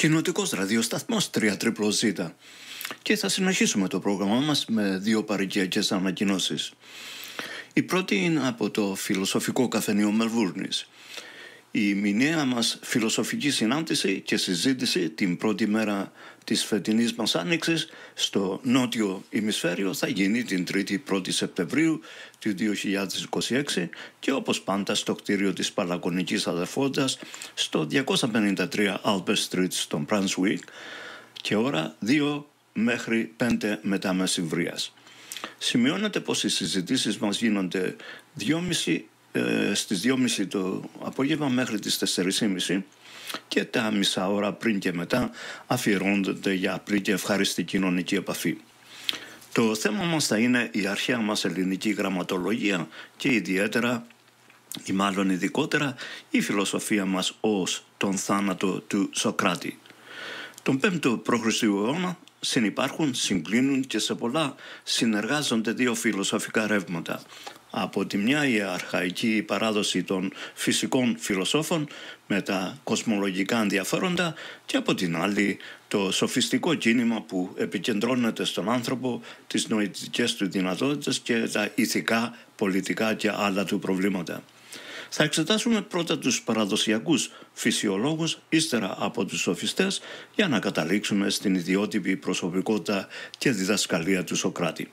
Κοινοτικός ραδιοσταθμός 3ZZZ. Και θα συνεχίσουμε το πρόγραμμά μας με δύο παροικιακές ανακοινώσεις. Η πρώτη είναι από το Φιλοσοφικό Καφενείο Μελβούρνης. Η μηνιαία μας φιλοσοφική συνάντηση και συζήτηση την πρώτη μέρα της φετινής μας άνοιξης στο νότιο ημισφαίριο θα γίνει την 1η Σεπτεμβρίου του 2026 και όπως πάντα στο κτίριο της Παλακονικής Αδερφότητας στο 253 Albert Street στο Brunswick και ώρα 2 μέχρι 5 μετά μεσημβρίας. Σημειώνεται πως οι συζητήσεις μας γίνονται στις 2.30 το απόγευμα μέχρι τις 4.30 και τα μισά ώρα πριν και μετά αφιερώνονται για απλή και ευχάριστη κοινωνική επαφή. Το θέμα μας θα είναι η αρχαία μας ελληνική γραμματολογία και ιδιαίτερα ή μάλλον ειδικότερα η φιλοσοφία μας ως τον θάνατο του Σοκράτη. Τον 5ο π.Χ. αιώνα συνυπάρχουν, συγκλίνουν και σε πολλά συνεργάζονται δύο φιλοσοφικά ρεύματα. Από τη μια η αρχαϊκή παράδοση των φυσικών φιλοσόφων με τα κοσμολογικά ενδιαφέροντα και από την άλλη το σοφιστικό κίνημα που επικεντρώνεται στον άνθρωπο, τις νοητικές του δυνατότητες και τα ηθικά, πολιτικά και άλλα του προβλήματα. Θα εξετάσουμε πρώτα τους παραδοσιακούς φυσιολόγους, ύστερα από τους σοφιστές, για να καταλήξουμε στην ιδιότυπη προσωπικότητα και διδασκαλία του Σοκράτη.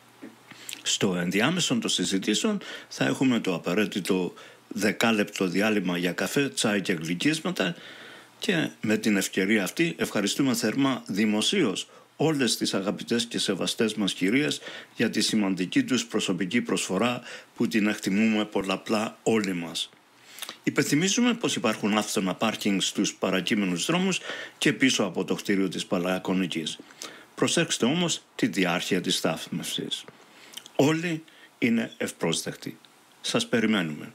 Στο ενδιάμεσο των συζητήσεων θα έχουμε το απαραίτητο 10 λεπτό διάλειμμα για καφέ, τσάι και γλυκίσματα και με την ευκαιρία αυτή ευχαριστούμε θερμά δημοσίως όλες τις αγαπητές και σεβαστές μας κυρίες για τη σημαντική τους προσωπική προσφορά που την εκτιμούμε πολλαπλά όλοι μας. Υπενθυμίζουμε πως υπάρχουν άφθονα πάρκινγκ στους παρακείμενους δρόμους και πίσω από το κτίριο της Παλακονικής. Προσέξτε όμως τη διάρκεια της στάθμευσης. Όλοι είναι ευπρόσδεκτοι. Σας περιμένουμε.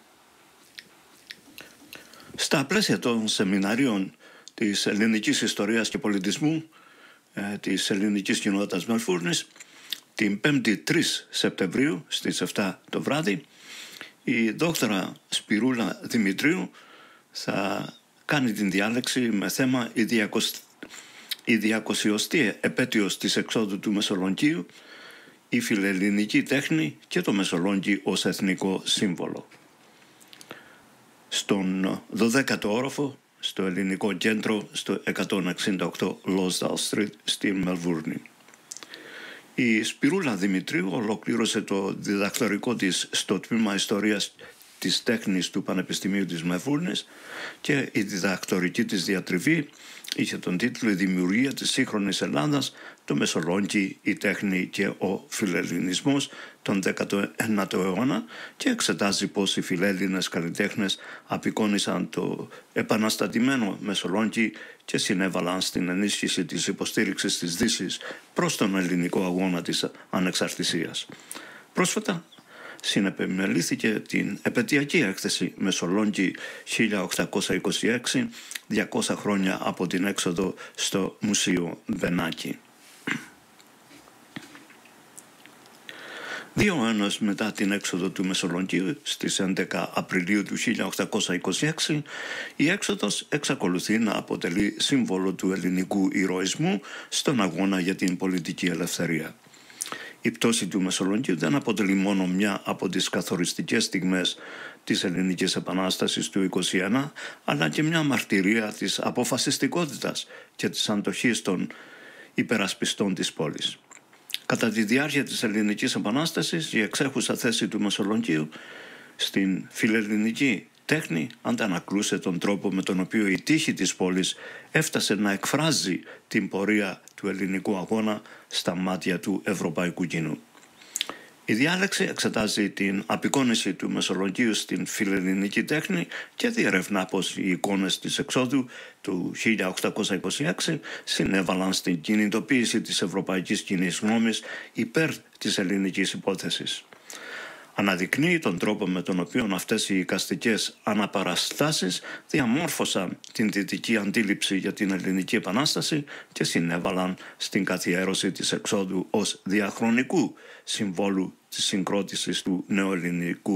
Στα πλαίσια των σεμιναρίων της ελληνικής ιστορίας και πολιτισμού της ελληνικής κοινότητας Μελβούρνης, την 5η 3 Σεπτεμβρίου στις 7 το βράδυ, η δόκτωρα Σπυρούλα Δημητρίου θα κάνει την διάλεξη με θέμα η 200η επέτειος της εξόδου του Μεσολογγίου, η φιλελληνική τέχνη και το Μεσολόγγι ως εθνικό σύμβολο. Στον 12ο όροφο, στο ελληνικό κέντρο, στο 168 Lonsdale Street, στη Μελβούρνη. Η Σπυρούλα Δημητρίου ολοκλήρωσε το διδακτορικό της στο τμήμα Ιστορίας της Τέχνης του Πανεπιστημίου της Μελβούρνης και η διδακτορική της διατριβή είχε τον τίτλο «Η δημιουργία της σύγχρονης Ελλάδας, το Μεσολόγγι, η τέχνη και ο φιλελληνισμός τον 19ο αιώνα» και εξετάζει πως οι φιλέλληνες καλλιτέχνες απεικόνισαν το επαναστατημένο Μεσολόγγι και συνέβαλαν στην ενίσχυση της υποστήριξης της Δύσης προς τον ελληνικό αγώνα της ανεξαρτησίας. Πρόσφατα συνεπιμελήθηκε την επαιτειακή έκθεση Μεσολόγγι 1826, 200 χρόνια από την έξοδο στο Μουσείο Μπενάκη. 2 αιώνες μετά την έξοδο του Μεσολογγίου, στις 11 Απριλίου του 1826, η έξοδος εξακολουθεί να αποτελεί σύμβολο του ελληνικού ηρωισμού στον αγώνα για την πολιτική ελευθερία. Η πτώση του Μεσολογγίου δεν αποτελεί μόνο μια από τις καθοριστικές στιγμές της Ελληνικής Επανάστασης του 1921, αλλά και μια μαρτυρία της αποφασιστικότητας και της αντοχής των υπερασπιστών της πόλης. Κατά τη διάρκεια της Ελληνικής Επανάστασης, η εξέχουσα θέση του Μεσολογγίου στην φιλελληνική τέχνη αντανακλούσε τον τρόπο με τον οποίο η τύχη της πόλης έφτασε να εκφράζει την πορεία του ελληνικού αγώνα στα μάτια του ευρωπαϊκού κοινού. Η διάλεξη εξετάζει την απεικόνιση του Μεσολογγίου στην φιλελληνική τέχνη και διερευνά πως οι εικόνες της εξόδου του 1826 συνέβαλαν στην κινητοποίηση της ευρωπαϊκής κοινής γνώμης υπέρ της ελληνικής υπόθεσης. Αναδεικνύει τον τρόπο με τον οποίο αυτές οι εικαστικές αναπαραστάσεις διαμόρφωσαν την δυτική αντίληψη για την Ελληνική Επανάσταση και συνέβαλαν στην καθιέρωση της εξόδου ως διαχρονικού συμβόλου της συγκρότησης του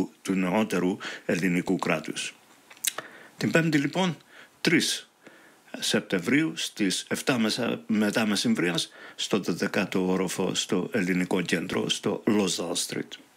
νεότερου ελληνικού κράτους. Την Πέμπτη λοιπόν 3 Σεπτεμβρίου στις 7 μετά μεσημβρίας στο 12ο όροφο στο Ελληνικό Κέντρο στο Lausanne Street.